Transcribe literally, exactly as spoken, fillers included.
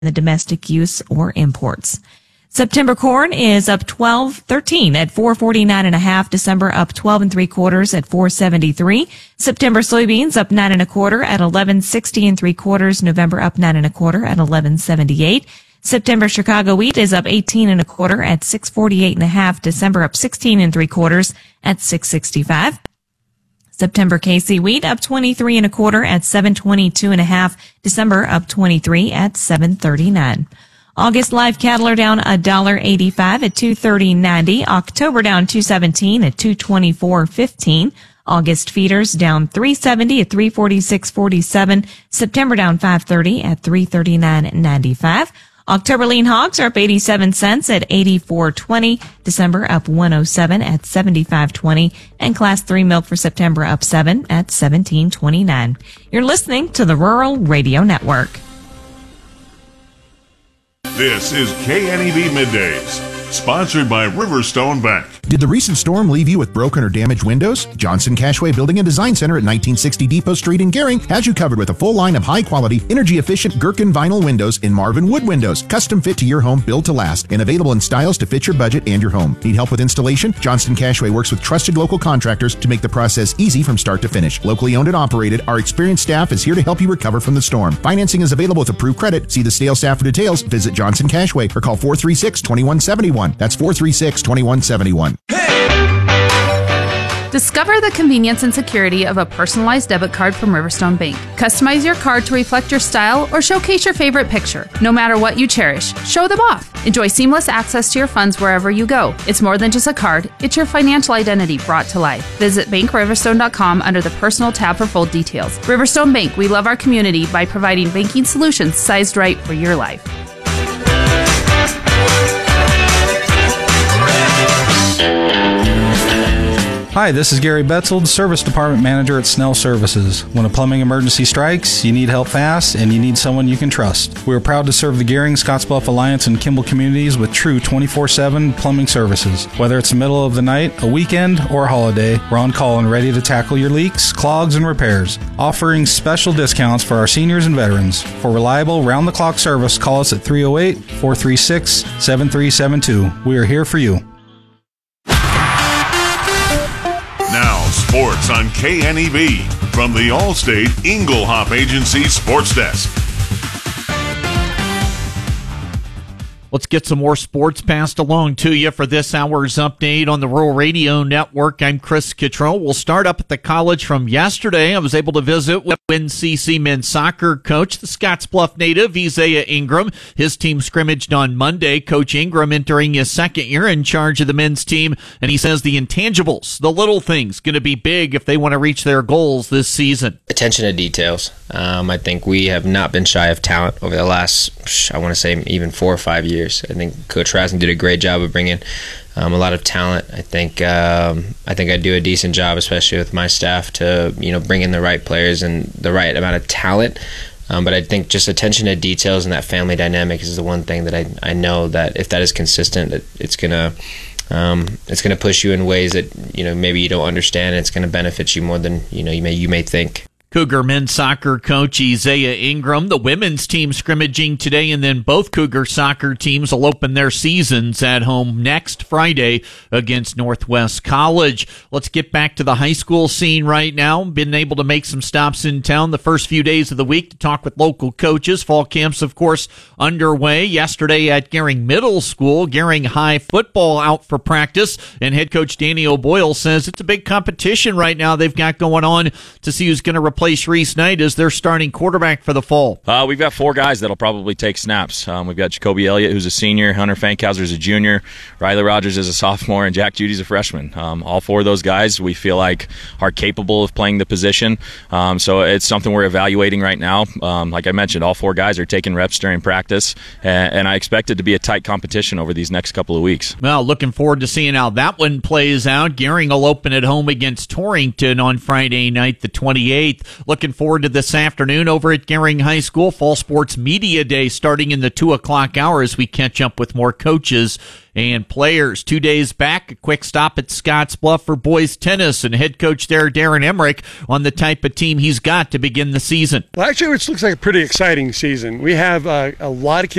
the domestic use or imports. September corn is up twelve thirteen at four forty-nine and a half. December up twelve and three quarters at four seventy-three. September soybeans up nine and a quarter at eleven sixty and three quarters. November up nine and a quarter at eleven seventy-eight. September Chicago wheat is up eighteen and a quarter at six forty-eight and a half. December up sixteen and three quarters at six sixty-five. September K C wheat up twenty-three and a quarter at seven twenty-two and a half. December up twenty-three at seven thirty-nine. August live cattle are down one dollar eighty-five at two thirty ninety. October down two seventeen at two twenty-four fifteen. August feeders down three seventy at three forty-six forty-seven. September down five thirty at three thirty-nine ninety-five. October lean hogs are up eighty-seven cents at eighty-four twenty. December up one oh seven at seventy-five twenty. And class three milk for September up seven at seventeen twenty-nine. You're listening to the Rural Radio Network. This is K N E B Middays, sponsored by Riverstone Bank. Did the recent storm leave you with broken or damaged windows? Johnson Cashway Building and Design Center at nineteen sixty Depot Street in Gering has you covered with a full line of high-quality, energy-efficient Gherkin vinyl windows in Marvin wood windows, custom fit to your home, built to last, and available in styles to fit your budget and your home. Need help with installation? Johnson Cashway works with trusted local contractors to make the process easy from start to finish. Locally owned and operated, our experienced staff is here to help you recover from the storm. Financing is available with approved credit. See the sales staff for details. Visit Johnson Cashway or call four three six, two one seven one. That's four three six, two one seven one. Discover the convenience and security of a personalized debit card from Riverstone Bank. Customize your card to reflect your style or showcase your favorite picture. No matter what you cherish, show them off. Enjoy seamless access to your funds wherever you go. It's more than just a card, it's your financial identity brought to life. Visit bank riverstone dot com under the personal tab for full details. Riverstone Bank, we love our community by providing banking solutions sized right for your life. Hi, this is Gary Betzold, Service Department Manager at Snell Services. When a plumbing emergency strikes, you need help fast, and you need someone you can trust. We are proud to serve the Gering, Scottsbluff Alliance, and Kimball communities with true twenty-four seven plumbing services. Whether it's the middle of the night, a weekend, or a holiday, we're on call and ready to tackle your leaks, clogs, and repairs. Offering special discounts for our seniors and veterans. For reliable, round-the-clock service, call us at three oh eight, four three six, seven three seven two. We are here for you. Now, sports on K N E B from the Allstate Inglehop Agency Sports Desk. Let's get some more sports passed along to you for this hour's update on the Rural Radio Network. I'm Chris Cottrell. We'll start up at the college from yesterday. I was able to visit with N C C men's soccer coach, the Scottsbluff native, Isaiah Ingram. His team scrimmaged on Monday. Coach Ingram entering his second year in charge of the men's team, and he says the intangibles, the little things, going to be big if they want to reach their goals this season. Attention to details. Um, I think we have not been shy of talent over the last, I want to say, even four or five years. I think Coach Raskin did a great job of bringing um, a lot of talent. I think um, I think I do a decent job, especially with my staff, to you know bring in the right players and the right amount of talent. Um, but I think just attention to details and that family dynamic is the one thing that I I know that if that is consistent, that it's gonna um, it's gonna push you in ways that you know maybe you don't understand. And it's gonna benefit you more than you know you may you may think. Cougar men's soccer coach Isaiah Ingram. The women's team scrimmaging today, and then both Cougar soccer teams will open their seasons at home next Friday against Northwest College. Let's get back to the high school scene right now. Been able to make some stops in town the first few days of the week to talk with local coaches. Fall camps, of course, underway. Yesterday at Gering Middle School, Gering High football out for practice, and head coach Danny O'Boyle says it's a big competition right now they've got going on to see who's going to replace Replace Reese Knight as their starting quarterback for the fall. Uh, we've got four guys that'll probably take snaps. Um, we've got Jacoby Elliott, who's a senior, Hunter Fankhauser's a junior, Riley Rogers is a sophomore, and Jack Judy's a freshman. Um, all four of those guys we feel like are capable of playing the position. Um, so it's something we're evaluating right now. Um, like I mentioned, all four guys are taking reps during practice, and, and I expect it to be a tight competition over these next couple of weeks. Well, looking forward to seeing how that one plays out. Gering will open at home against Torrington on Friday night, the twenty-eighth. Looking forward to this afternoon over at Gering High School. Fall Sports Media Day starting in the two o'clock hour as we catch up with more coaches And players, two days back, a quick stop at Scottsbluff for boys tennis, and head coach there, Darren Emmerich, on the type of team he's got to begin the season. Well, actually, it looks like a pretty exciting season. We have uh, a lot of kids